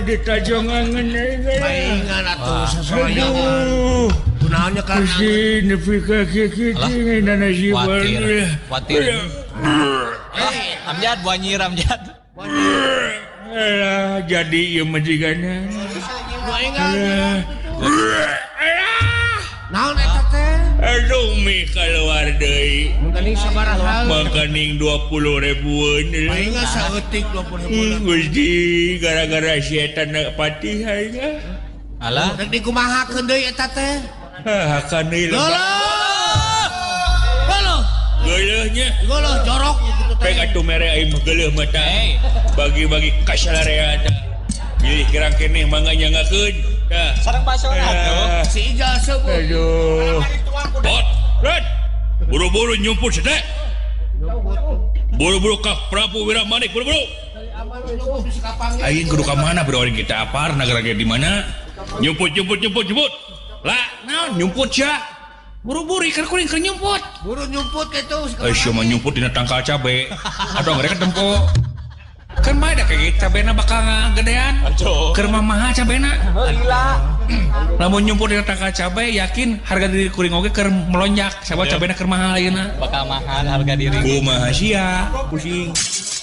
ditajongangan maingan atuh sesuanya kunaonnya kan nepi ka kieu nana jiwa Watir. Amjad buanyir Amjad. jadi ieu majigana naon eta teh aduh mi keluar deui mungkin sabaraha makaning 20 ribuan maingan saeutik 20.000 Gusti gara-gara setan pati hayna Alah. rek dikumahakeun deui eta teh akan deui geuleuhnya goloh jorok gitu teh pek atuh mere aing mah geuleuh mata bagi-bagi kasalarean pilih kirang keneh mangga nyangakeun dah Sareng basona atuh. si Ijal sebut aduh bot red buru-buru nyumput sedek buru-buru ka Prabu Wiramanik buru-buru aing kudu ka mana bro kita apar negara ge di mana nyumput lah naon nyumput sia buru-buru ikan kuring keur nyumput buru nyumput gitu sia mah nyumput dina tangkal cabe atuh mereka tempo kan mah da kayak cabena bakal gedean keur mamaha cabena lamun nyumput dina tangkal cabe yakin harga diri kuring oge keur melonjak sabab cabena keur mahal ayeuna Bakal mahal harga diri. kumaha sia pusing